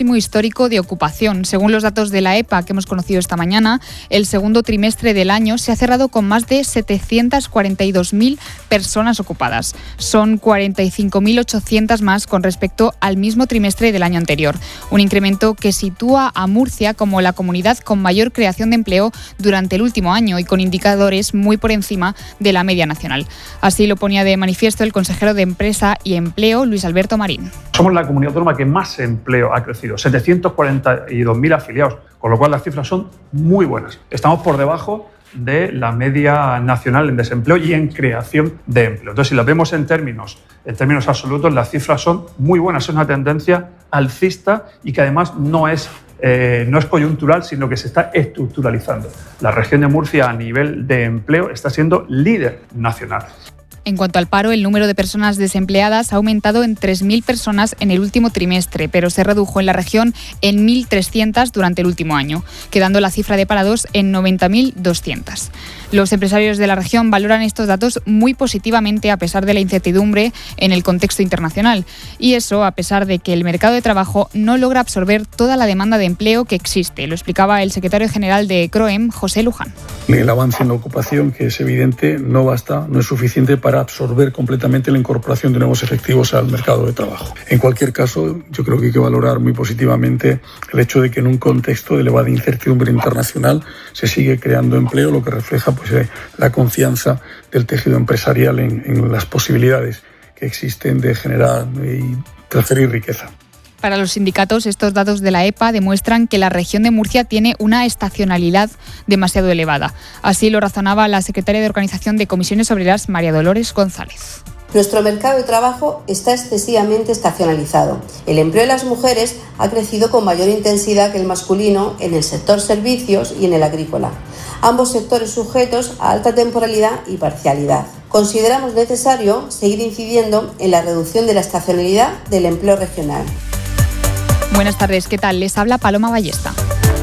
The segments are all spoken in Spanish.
máximo histórico de ocupación. Según los datos de la EPA que hemos conocido esta mañana, el segundo trimestre del año se ha cerrado con más de 742.000 personas ocupadas. Son 45.800 más con respecto al mismo trimestre del año anterior. Un incremento que sitúa a Murcia como la comunidad con mayor creación de empleo durante el último año y con indicadores muy por encima de la media nacional. Así lo ponía de manifiesto el consejero de Empresa y Empleo, Luis Alberto Marín. Somos la comunidad autónoma que más empleo ha crecido, 742.000 afiliados, con lo cual las cifras son muy buenas. Estamos por debajo de la media nacional en desempleo y en creación de empleo. Entonces, si lo vemos en términos absolutos, las cifras son muy buenas. Es una tendencia alcista y que además no es coyuntural, sino que se está estructuralizando. La región de Murcia a nivel de empleo está siendo líder nacional. En cuanto al paro, el número de personas desempleadas ha aumentado en 3.000 personas en el último trimestre, pero se redujo en la región en 1.300 durante el último año, quedando la cifra de parados en 90.200. Los empresarios de la región valoran estos datos muy positivamente a pesar de la incertidumbre en el contexto internacional. Y eso a pesar de que el mercado de trabajo no logra absorber toda la demanda de empleo que existe. Lo explicaba el secretario general de CROEM, José Luján. El avance en la ocupación, que es evidente, no basta, no es suficiente para absorber completamente la incorporación de nuevos efectivos al mercado de trabajo. En cualquier caso, yo creo que hay que valorar muy positivamente el hecho de que en un contexto de elevada incertidumbre internacional se sigue creando empleo, lo que refleja la confianza del tejido empresarial en las posibilidades que existen de generar y transferir riqueza. Para los sindicatos, estos datos de la EPA demuestran que la región de Murcia tiene una estacionalidad demasiado elevada. Así lo razonaba la secretaria de Organización de Comisiones Obreras, María Dolores González. Nuestro mercado de trabajo está excesivamente estacionalizado. El empleo de las mujeres ha crecido con mayor intensidad que el masculino en el sector servicios y en el agrícola. Ambos sectores sujetos a alta temporalidad y parcialidad. Consideramos necesario seguir incidiendo en la reducción de la estacionalidad del empleo regional. Buenas tardes, ¿qué tal? Les habla Paloma Ballesta.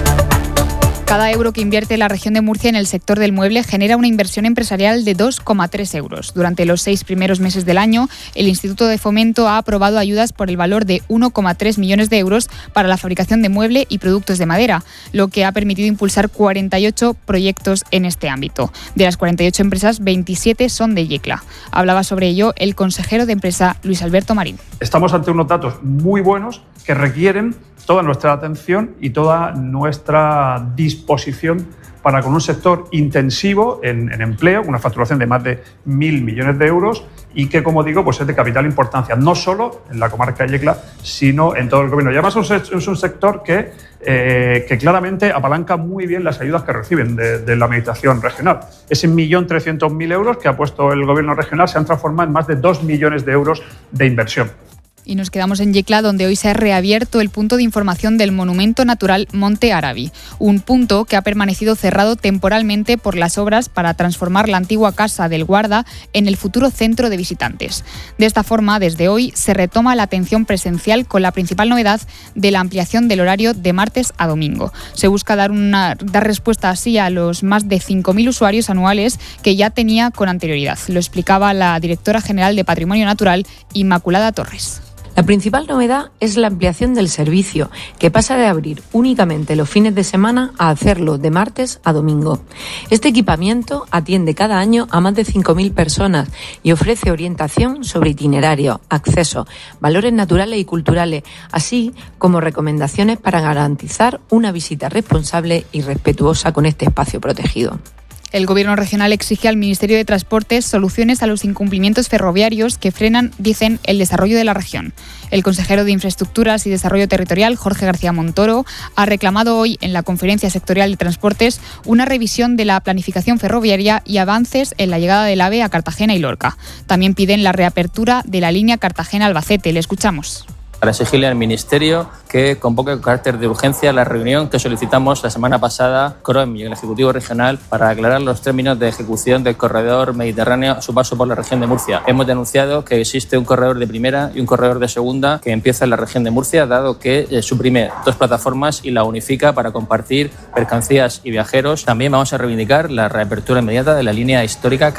Cada euro que invierte la región de Murcia en el sector del mueble genera una inversión empresarial de 2,3 euros. Durante los 6 primeros meses del año, el Instituto de Fomento ha aprobado ayudas por el valor de 1,3 millones de euros para la fabricación de mueble y productos de madera, lo que ha permitido impulsar 48 proyectos en este ámbito. De las 48 empresas, 27 son de Yecla. Hablaba sobre ello el consejero de Empresa, Luis Alberto Marín. Estamos ante unos datos muy buenos que requieren toda nuestra atención y toda nuestra disposición para con un sector intensivo en empleo, una facturación de más de 1.000 millones de euros y que, como digo, pues es de capital importancia, no solo en la comarca de Yecla, sino en todo el gobierno. Y además es un sector que claramente apalanca muy bien las ayudas que reciben de la administración regional. Ese 1.300.000 euros que ha puesto el gobierno regional se han transformado en más de 2 millones de euros de inversión. Y nos quedamos en Yecla, donde hoy se ha reabierto el punto de información del Monumento Natural Monte Arabi, un punto que ha permanecido cerrado temporalmente por las obras para transformar la antigua Casa del Guarda en el futuro centro de visitantes. De esta forma, desde hoy se retoma la atención presencial con la principal novedad de la ampliación del horario de martes a domingo. Se busca dar respuesta así a los más de 5.000 usuarios anuales que ya tenía con anterioridad. Lo explicaba la directora general de Patrimonio Natural, Inmaculada Torres. La principal novedad es la ampliación del servicio, que pasa de abrir únicamente los fines de semana a hacerlo de martes a domingo. Este equipamiento atiende cada año a más de 5.000 personas y ofrece orientación sobre itinerarios, accesos, valores naturales y culturales, así como recomendaciones para garantizar una visita responsable y respetuosa con este espacio protegido. El Gobierno regional exige al Ministerio de Transportes soluciones a los incumplimientos ferroviarios que frenan, dicen, el desarrollo de la región. El consejero de Infraestructuras y Desarrollo Territorial, Jorge García Montoro, ha reclamado hoy en la Conferencia Sectorial de Transportes una revisión de la planificación ferroviaria y avances en la llegada del AVE a Cartagena y Lorca. También piden la reapertura de la línea Cartagena-Albacete. Le escuchamos. Para exigirle al Ministerio que convoque con carácter de urgencia la reunión que solicitamos la semana pasada, CROEM y el Ejecutivo Regional, para aclarar los términos de ejecución del corredor mediterráneo a su paso por la región de Murcia. Hemos denunciado que existe un corredor de primera y un corredor de segunda que empieza en la región de Murcia, dado que suprime 2 plataformas y la unifica para compartir mercancías y viajeros. También vamos a reivindicar la reapertura inmediata de la línea histórica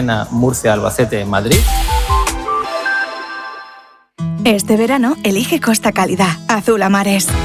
Cartagena-Murcia-Albacete-Madrid. Este verano elige Costa Calidad, azul a mares.